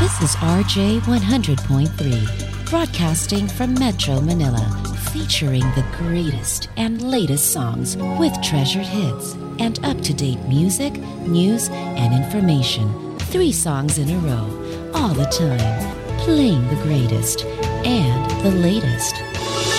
This is RJ 100.3, broadcasting from Metro Manila, featuring the greatest and latest songs with treasured hits and up-to-date music, news, and information. 3 songs in a row, all the time, playing the greatest and the latest.